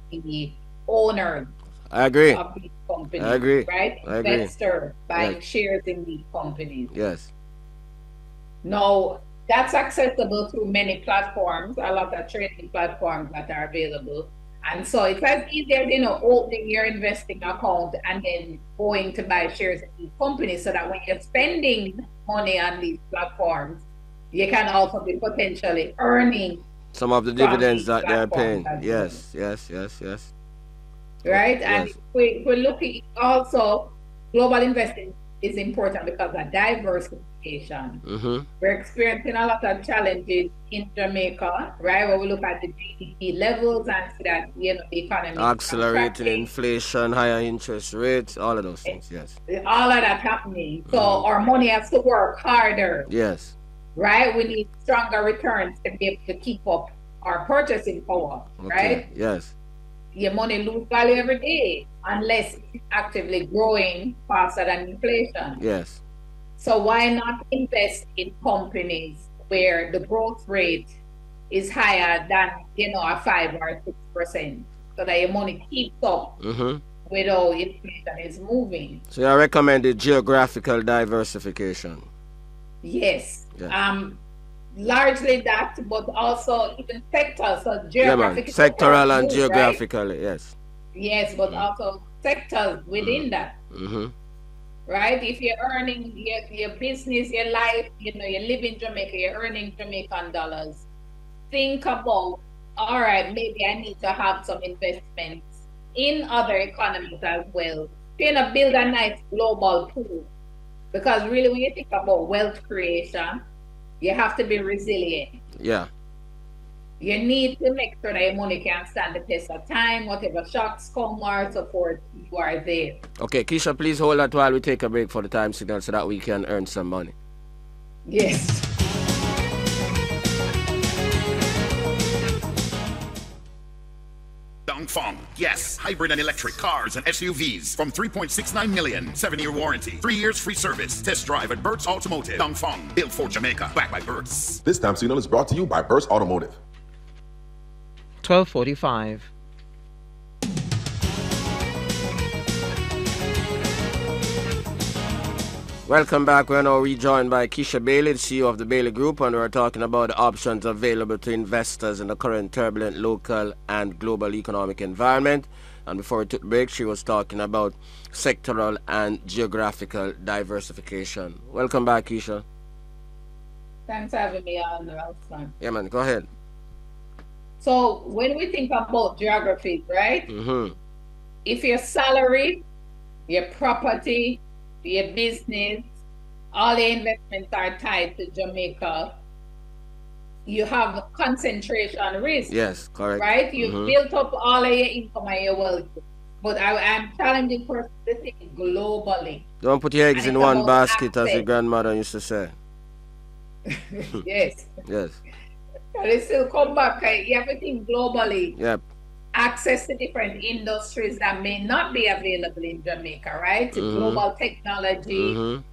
the owners I agree. of these I companies, agree. right? I agree. Investor Yes. buying shares in these companies. Yes. Now, that's accessible through many platforms, a lot of trading platforms that are available. And so it's as easy as, opening your investing account and then going to buy shares in these companies so that when you're spending money on these platforms, you can also be potentially earning Some of the from dividends these that they're platforms paying. as well, Yes. Yes. Yes. Yes. Okay. right? And Yes. if we're looking also, global investing is important because of diversification. Mm-hmm. We're experiencing a lot of challenges in Jamaica, right? When we look at the GDP levels and see that, the economy is Accelerating contracting, inflation, higher interest rates, all of those things. Yes. all of that happening. So Mm-hmm. our money has to work harder, Yes. right? We need stronger returns to be able to keep up our purchasing power, Okay. right? Yes. Your money lose value every day unless it's actively growing faster than inflation. Yes. So why not invest in companies where the growth rate is higher than, a 5 or 6%, so that your money keeps up Mm-hmm. with how inflation is moving? So I recommended geographical diversification. Yes. Yeah. Largely that, but also even sectors. So Yeah, man. geographic is the first Sectoral and move, right? geographically. Yes. Yes, but also sectors within that. Mm-hmm. Right? If you're earning your business, your life, you live in Jamaica, you're earning Jamaican dollars. Think about, all right, maybe I need to have some investments in other economies as well. Build a nice global pool. Because really, when you think about wealth creation, you have to be resilient. Yeah. You need to make sure that your money can stand the test of time, whatever shocks come or so forth, you are there. Okay, Keisha, please hold that while we take a break for the time signal so that we can earn some money. Yes. Dongfeng. Yes, hybrid and electric cars and SUVs from 3.69 million, 7-year warranty, 3 years free service. Test drive at Burt's Automotive. Dongfeng, built for Jamaica, backed by Burt's. This time signal is brought to you by Burt's Automotive. 12:45. Welcome back. We're now rejoined by Keisha Bailey, the CEO of the Bailey Group, and we're talking about the options available to investors in the current turbulent local and global economic environment. And before we took the break, she was talking about sectoral and geographical diversification. Welcome back, Keisha. Thanks for having me on, Ralston. Yeah, man, go ahead. So when we think about geography, right? Mm-hmm. If your salary, your property, your business, all your investments are tied to Jamaica, you have concentration risk. Yes, correct. Right? You've built up all of your income and your wealth. But I'm challenging person to think globally. Don't put your eggs And in it's one about basket, as your access. grandmother used to say. Yes. Yes. But it still come back. You have to think globally. Yep. Access to different industries that may not be available in Jamaica, right? Global technology,